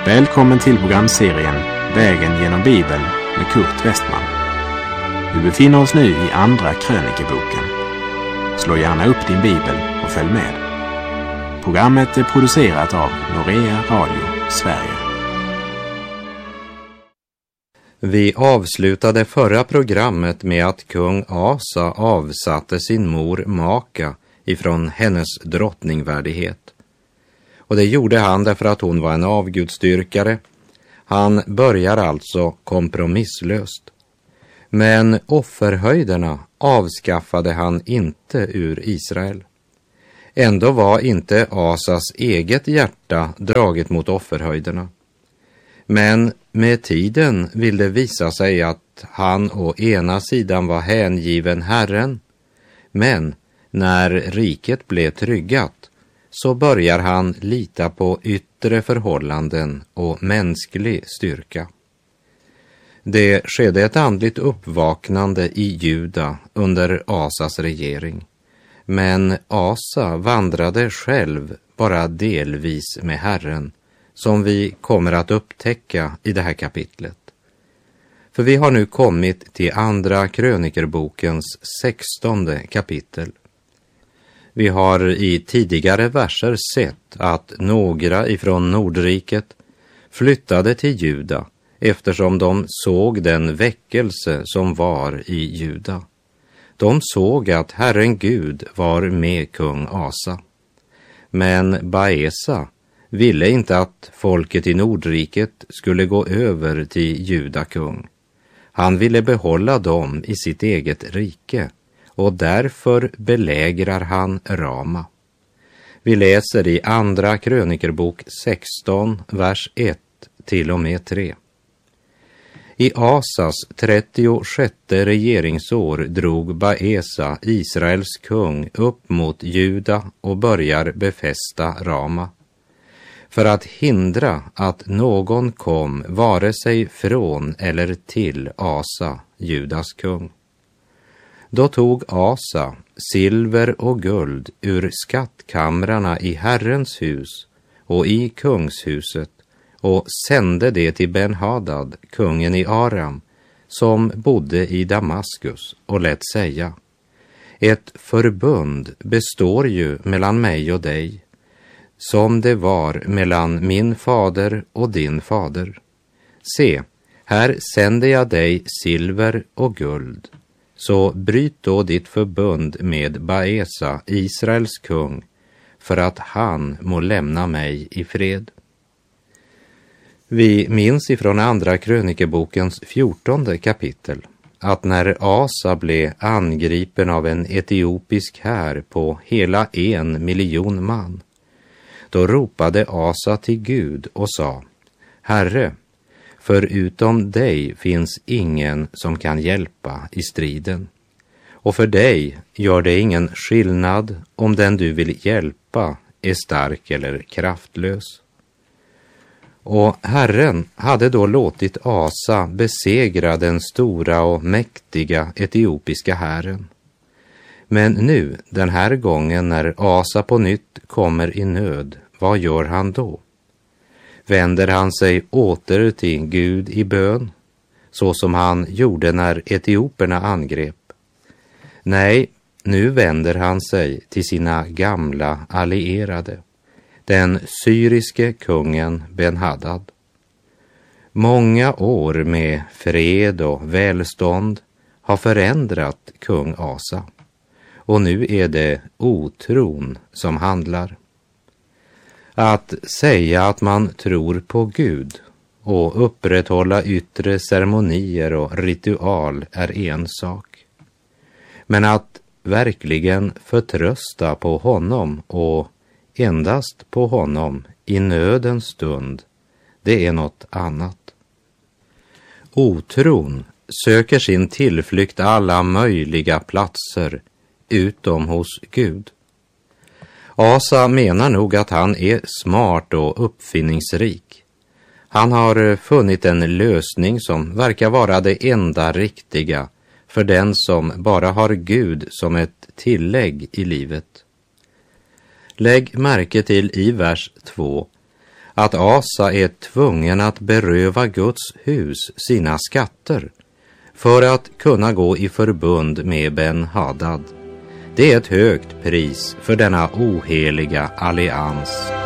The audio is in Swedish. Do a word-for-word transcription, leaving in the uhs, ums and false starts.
Välkommen till programserien Vägen genom Bibeln med Kurt Westman. Vi befinner oss nu i andra krönikeboken. Slå gärna upp din bibel och följ med. Programmet är producerat av Norea Radio Sverige. Vi avslutade förra programmet med att kung Asa avsatte sin mor Maka ifrån hennes drottningvärdighet. Och det gjorde han därför att hon var en avgudstyrkare. Han börjar alltså kompromisslöst. Men offerhöjderna avskaffade han inte ur Israel. Ändå var inte Asas eget hjärta draget mot offerhöjderna. Men med tiden vill det visa sig att han å ena sidan var hängiven Herren, men när riket blev tryggat så börjar han lita på yttre förhållanden och mänsklig styrka. Det skedde ett andligt uppvaknande i Juda under Asas regering, men Asa vandrade själv bara delvis med Herren, som vi kommer att upptäcka i det här kapitlet. För vi har nu kommit till andra krönikerbokens sextonde kapitel. Vi har i tidigare verser sett att några ifrån Nordriket flyttade till Juda eftersom de såg den väckelse som var i Juda. De såg att Herren Gud var med kung Asa. Men Baesa ville inte att folket i Nordriket skulle gå över till Juda kung. Han ville behålla dem i sitt eget rike, och därför belägrar han Rama. Vi läser i andra krönikerbok sexton, vers ett till och med tre. I Asas trettiosjätte regeringsår drog Baesa, Israels kung, upp mot Juda och börjar befästa Rama, för att hindra att någon kom vare sig från eller till Asa, Judas kung. Då tog Asa silver och guld ur skattkamrarna i Herrens hus och i kungshuset och sände det till Ben-Hadad, kungen i Aram, som bodde i Damaskus, och lät säga: ett förbund består ju mellan mig och dig, som det var mellan min fader och din fader. Se, här sänder jag dig silver och guld. Så bryt då ditt förbund med Baesa, Israels kung, för att han må lämna mig i fred. Vi minns ifrån andra krönikebokens fjortonde kapitel att när Asa blev angripen av en etiopisk här på hela en miljon man, då ropade Asa till Gud och sa: Herre, förutom dig finns ingen som kan hjälpa i striden. Och för dig gör det ingen skillnad om den du vill hjälpa är stark eller kraftlös. Och Herren hade då låtit Asa besegra den stora och mäktiga etiopiska hären. Men nu, den här gången när Asa på nytt kommer i nöd, vad gör han då? Vänder han sig åter till Gud i bön, så som han gjorde när etioperna angrep? Nej, nu vänder han sig till sina gamla allierade, den syriske kungen Ben-Hadad. Många år med fred och välstånd har förändrat kung Asa, och nu är det otron som handlar. Att säga att man tror på Gud och upprätthålla yttre ceremonier och ritual är en sak. Men att verkligen förtrösta på honom och endast på honom i nödens stund, det är något annat. Otron söker sin tillflykt alla möjliga platser utom hos Gud. Asa menar nog att han är smart och uppfinningsrik. Han har funnit en lösning som verkar vara det enda riktiga för den som bara har Gud som ett tillägg i livet. Lägg märke till i vers två att Asa är tvungen att beröva Guds hus sina skatter för att kunna gå i förbund med Ben-Hadad. Det är ett högt pris för denna oheliga allians